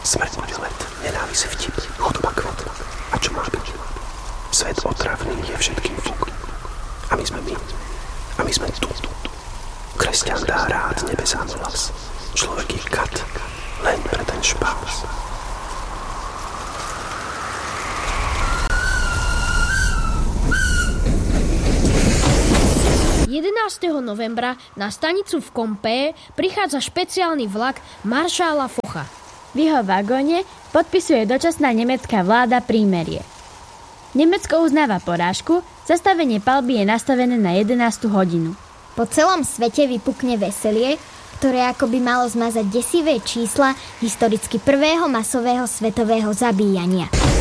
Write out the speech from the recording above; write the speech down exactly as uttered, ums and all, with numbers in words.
Smrť bude let, nenávisť vtip, chudoba kvet. A čo má byť? Svet otravný je všetkým fuk. A my sme my. A my sme tu. Kresťan dá rád nebesám hlas. Človek je kat, len pre ten špás. jedenásteho novembra na stanicu v Kompeje prichádza špeciálny vlak maršála Focha. V jeho vagóne podpisuje dočasná nemecká vláda prímerie. Nemecko uznáva porážku, zastavenie palby je nastavené na jedenástu hodinu. Po celom svete vypukne veselie, ktoré akoby malo zmazať desivé čísla historicky prvého masového svetového zabíjania.